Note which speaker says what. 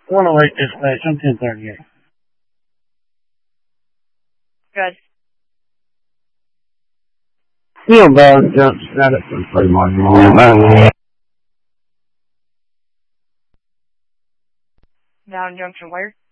Speaker 1: 108 dispatch, I'm 1038.
Speaker 2: Good.
Speaker 1: Wheelbound jump status and play my
Speaker 2: Down junction where?